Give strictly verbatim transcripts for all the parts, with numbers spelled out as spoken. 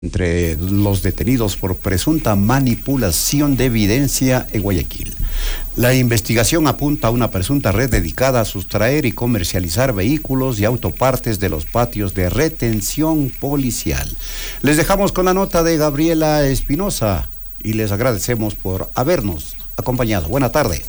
Entre los detenidos por presunta manipulación de evidencia en Guayaquil. La investigación apunta a una presunta red dedicada a sustraer y comercializar vehículos y autopartes de los patios de retención policial. Les dejamos con la nota de Gabriela Espinosa y les agradecemos por habernos acompañado. Buena tarde.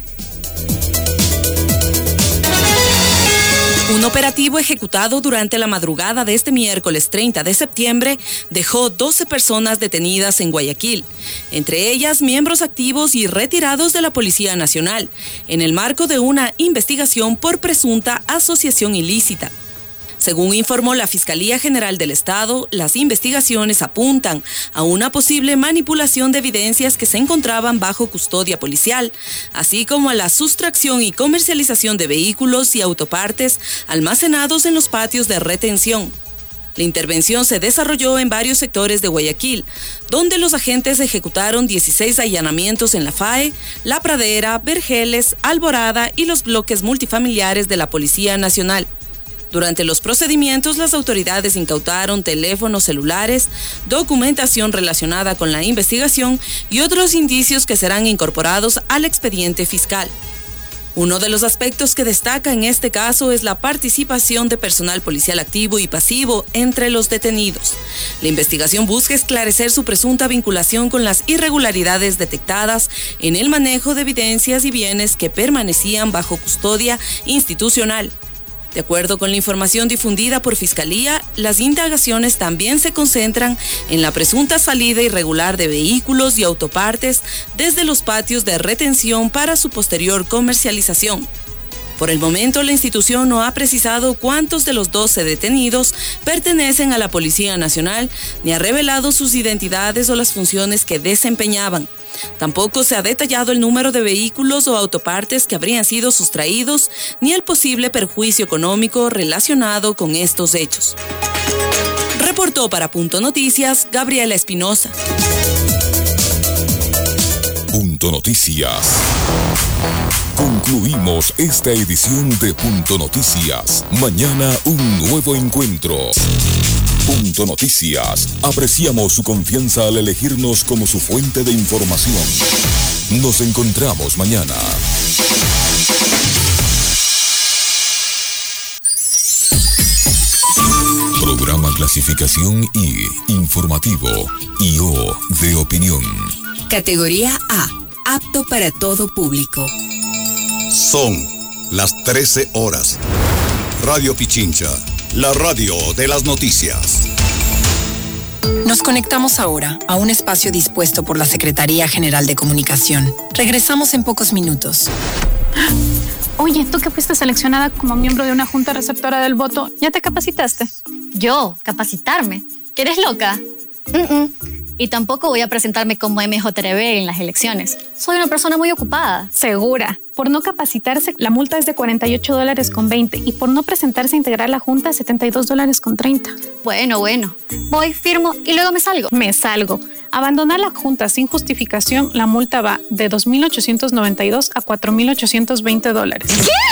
Un operativo ejecutado durante la madrugada de este miércoles treinta de septiembre dejó doce personas detenidas en Guayaquil, entre ellas miembros activos y retirados de la Policía Nacional, en el marco de una investigación por presunta asociación ilícita. Según informó la Fiscalía General del Estado, las investigaciones apuntan a una posible manipulación de evidencias que se encontraban bajo custodia policial, así como a la sustracción y comercialización de vehículos y autopartes almacenados en los patios de retención. La intervención se desarrolló en varios sectores de Guayaquil, donde los agentes ejecutaron dieciséis allanamientos en La Fae, La Pradera, Vergeles, Alborada y los bloques multifamiliares de la Policía Nacional. Durante los procedimientos, las autoridades incautaron teléfonos celulares, documentación relacionada con la investigación y otros indicios que serán incorporados al expediente fiscal. Uno de los aspectos que destaca en este caso es la participación de personal policial activo y pasivo entre los detenidos. La investigación busca esclarecer su presunta vinculación con las irregularidades detectadas en el manejo de evidencias y bienes que permanecían bajo custodia institucional. De acuerdo con la información difundida por Fiscalía, las indagaciones también se concentran en la presunta salida irregular de vehículos y autopartes desde los patios de retención para su posterior comercialización. Por el momento, la institución no ha precisado cuántos de los doce detenidos pertenecen a la Policía Nacional, ni ha revelado sus identidades o las funciones que desempeñaban. Tampoco se ha detallado el número de vehículos o autopartes que habrían sido sustraídos, ni el posible perjuicio económico relacionado con estos hechos. Reportó para Punto Noticias, Gabriela Espinosa. Punto Noticias. Concluimos esta edición de Punto Noticias. Mañana un nuevo encuentro. Punto Noticias. Apreciamos su confianza al elegirnos como su fuente de información. Nos encontramos mañana. Programa Clasificación I, Informativo, I O de Opinión. Categoría A, apto para todo público. Son las trece horas. Radio Pichincha, la radio de las noticias. Nos conectamos ahora a un espacio dispuesto por la Secretaría General de Comunicación. Regresamos en pocos minutos. Oye, tú que fuiste seleccionada como miembro de una junta receptora del voto, ¿ya te capacitaste? ¿Yo? ¿Capacitarme? ¿Que eres loca? Mm-mm. Y tampoco voy a presentarme como M J R B en las elecciones. Soy una persona muy ocupada. Segura. Por no capacitarse, la multa es de cuarenta y ocho dólares con veinte y por no presentarse a integrar la junta, setenta y dos dólares con treinta. Bueno, bueno. Voy, firmo y luego me salgo. Me salgo. Abandonar la junta sin justificación, la multa va de dos mil ochocientos noventa y dos a cuatro mil ochocientos veinte dólares.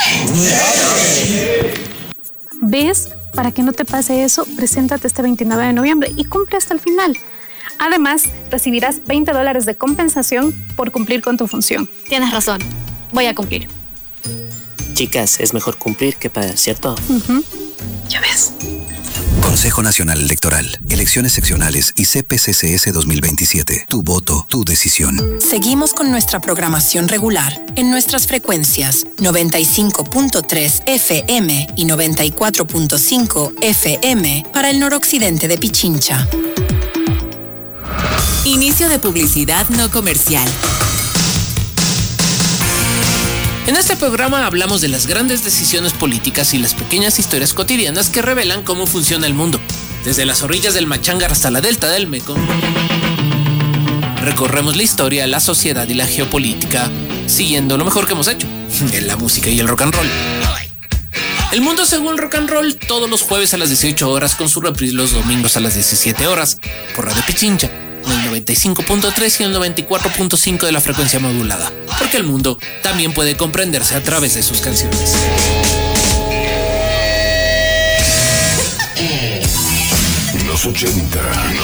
¿Qué? ¿Ves? Para que no te pase eso, preséntate este veintinueve de noviembre y cumple hasta el final. Además, recibirás veinte dólares de compensación por cumplir con tu función. Tienes razón. Voy a cumplir. Chicas, es mejor cumplir que pagar, ¿cierto? Uh-huh. Ya ves. Consejo Nacional Electoral, Elecciones Seccionales y C P C C S dos mil veintisiete. Tu voto, tu decisión. Seguimos con nuestra programación regular en nuestras frecuencias noventa y cinco punto tres F M y noventa y cuatro punto cinco F M para el noroccidente de Pichincha. Inicio de publicidad no comercial. En este programa hablamos de las grandes decisiones políticas y las pequeñas historias cotidianas que revelan cómo funciona el mundo. Desde las orillas del Machangar hasta la delta del Mekong, recorremos la historia, la sociedad y la geopolítica, siguiendo lo mejor que hemos hecho, en la música y el rock and roll. El mundo según rock and roll, todos los jueves a las dieciocho horas, con su reprise los domingos a las diecisiete horas, por Radio Pichincha, en el noventa y cinco punto tres y el noventa y cuatro punto cinco de la frecuencia modulada, porque el mundo también puede comprenderse a través de sus canciones. Los ochenta.